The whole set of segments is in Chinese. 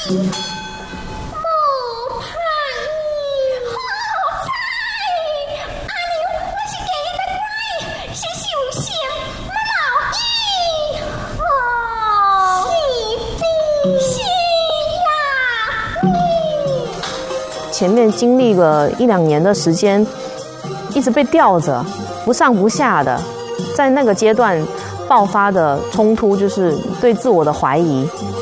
前面经历了1、2年的时间，一直被吊着，不上不下的，在那个阶段爆发的冲突就是对自我的怀疑。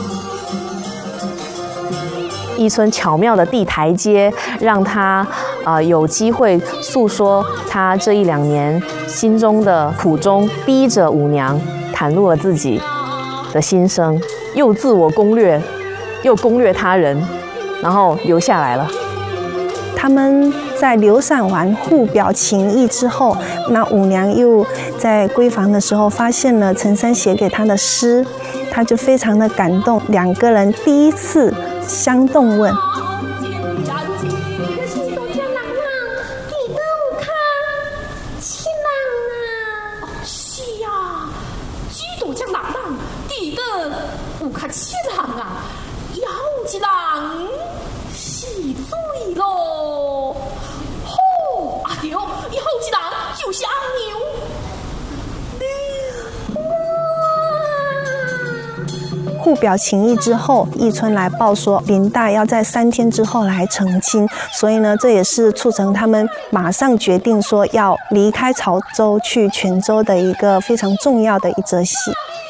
一村巧妙的递台阶，让他有机会诉说他这1、2年心中的苦衷，逼着舞娘袒露了自己的心声，又自我攻略，又攻略他人，然后留下来了。 他们在流散完互表情意之后，那舞娘又在闺房的时候发现了陈三写给她的诗，她就非常的感动，两个人第一次相动问。互表情意之后，义春来报说林大要在3天之后来成亲，所以呢，这也是促成他们马上决定说要离开潮州去泉州的一个非常重要的一则戏。